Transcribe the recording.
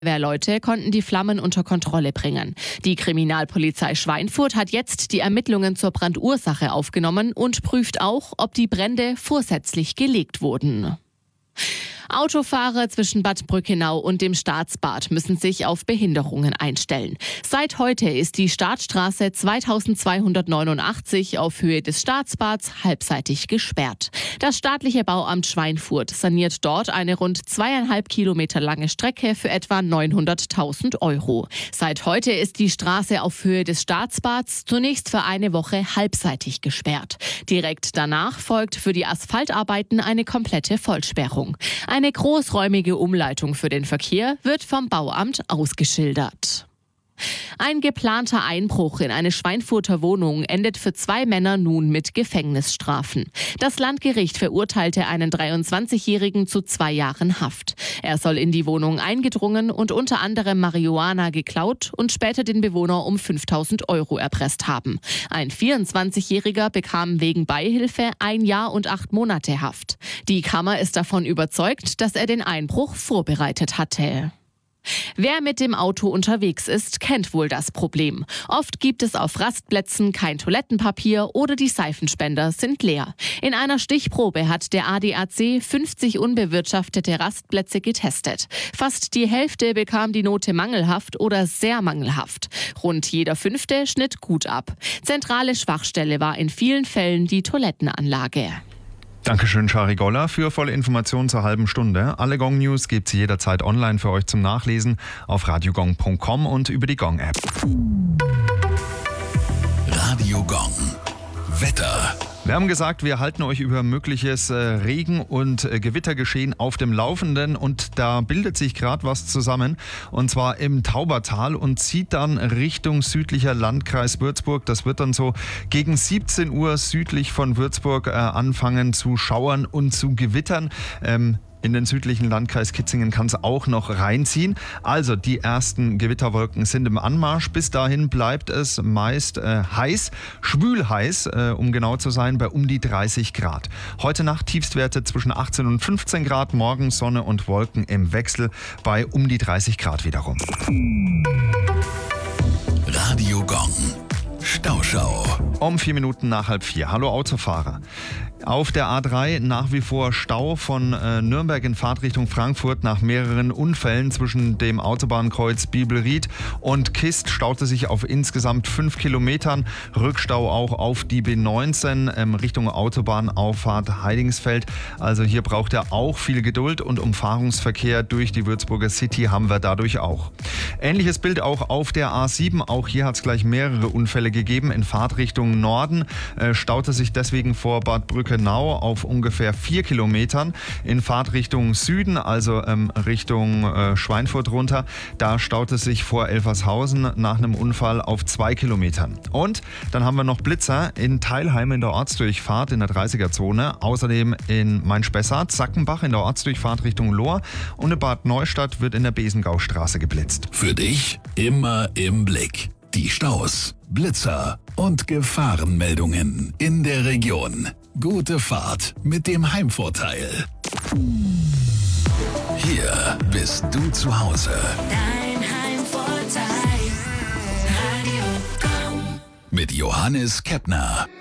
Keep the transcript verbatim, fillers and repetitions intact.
Feuerwehrleute konnten die Flammen unter Kontrolle bringen. Die Kriminalpolizei Schweinfurt hat jetzt die Ermittlungen zur Brandursache aufgenommen und prüft auch, ob die Brände vorsätzlich gelegt wurden. Autofahrer zwischen Bad Brückenau und dem Staatsbad müssen sich auf Behinderungen einstellen. Seit heute ist die Startstraße zweitausendzweihundertneunundachtzig auf Höhe des Staatsbads halbseitig gesperrt. Das staatliche Bauamt Schweinfurt saniert dort eine rund zweieinhalb Kilometer lange Strecke für etwa neunhunderttausend Euro. Seit heute ist die Straße auf Höhe des Staatsbads zunächst für eine Woche halbseitig gesperrt. Direkt danach folgt für die Asphaltarbeiten eine komplette Vollsperrung. Eine großräumige Umleitung für den Verkehr wird vom Bauamt ausgeschildert. Ein geplanter Einbruch in eine Schweinfurter Wohnung endet für zwei Männer nun mit Gefängnisstrafen. Das Landgericht verurteilte einen dreiundzwanzigjährigen zu zwei Jahren Haft. Er soll in die Wohnung eingedrungen und unter anderem Marihuana geklaut und später den Bewohner um fünftausend Euro erpresst haben. Ein vierundzwanzigjähriger bekam wegen Beihilfe ein Jahr und acht Monate Haft. Die Kammer ist davon überzeugt, dass er den Einbruch vorbereitet hatte. Wer mit dem Auto unterwegs ist, kennt wohl das Problem. Oft gibt es auf Rastplätzen kein Toilettenpapier oder die Seifenspender sind leer. In einer Stichprobe hat der A D A C fünfzig unbewirtschaftete Rastplätze getestet. Fast die Hälfte bekam die Note mangelhaft oder sehr mangelhaft. Rund jeder Fünfte schnitt gut ab. Zentrale Schwachstelle war in vielen Fällen die Toilettenanlage. Dankeschön, Shari Goller, für volle Informationen zur halben Stunde. Alle Gong News gibt es jederzeit online für euch zum Nachlesen auf radiogong punkt com und über die Gong App. Radio Gong. Wetter. Wir haben gesagt, wir halten euch über mögliches äh, Regen- und äh, Gewittergeschehen auf dem Laufenden und da bildet sich gerade was zusammen und zwar im Taubertal und zieht dann Richtung südlicher Landkreis Würzburg. Das wird dann so gegen siebzehn Uhr südlich von Würzburg äh, anfangen zu schauern und zu gewittern. Ähm, In den südlichen Landkreis Kitzingen kann es auch noch reinziehen. Also die ersten Gewitterwolken sind im Anmarsch. Bis dahin bleibt es meist äh, heiß, schwül heiß, äh, um genau zu sein, bei um die dreißig Grad. Heute Nacht Tiefstwerte zwischen achtzehn und fünfzehn Grad, morgen Sonne und Wolken im Wechsel bei um die dreißig Grad wiederum. Radio Gong. Stauschau. Um vier Minuten nach halb vier. Hallo Autofahrer. Auf der A drei nach wie vor Stau von äh, Nürnberg in Fahrtrichtung Frankfurt nach mehreren Unfällen zwischen dem Autobahnkreuz Bibelried und Kist staute sich auf insgesamt fünf Kilometern. Rückstau auch auf die B neunzehn ähm, Richtung Autobahnauffahrt Heidingsfeld. Also hier braucht er auch viel Geduld und Umfahrungsverkehr durch die Würzburger City haben wir dadurch auch. Ähnliches Bild auch auf der A sieben. Auch hier hat es gleich mehrere Unfälle gegeben. In Fahrtrichtung Norden äh, staute sich deswegen vor Bad Brückenau auf ungefähr vier Kilometern. In Fahrtrichtung Süden, also ähm, Richtung äh, Schweinfurt runter, da staute sich vor Elfershausen nach einem Unfall auf zwei Kilometern. Und dann haben wir noch Blitzer in Teilheim in der Ortsdurchfahrt in der dreißiger-Zone. Außerdem in Main-Spessart, Sackenbach in der Ortsdurchfahrt Richtung Lohr und in Bad Neustadt wird in der Besengaustraße geblitzt. Für dich immer im Blick. Die Staus, Blitzer und Gefahrenmeldungen in der Region. Gute Fahrt mit dem Heimvorteil. Hier bist du zu Hause. Dein Heimvorteil. Radio Gong. Mit Johannes Keppner.